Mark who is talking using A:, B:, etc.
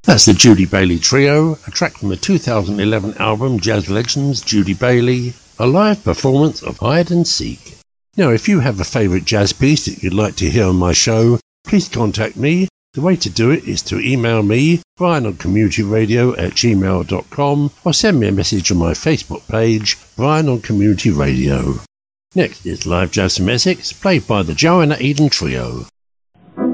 A: That's the Judy Bailey Trio, a track from the 2011 album Jazz Legends, Judy Bailey, a live performance of Hide and Seek. Now, if you have a favourite jazz piece that you'd like to hear on my show, please contact me. The way to do it is to email me, brian@communityradio@gmail.com, or send me a message on my Facebook page, Brian on Community Radio. Next is live jazz from Essex, played by the Joanna Eden Trio.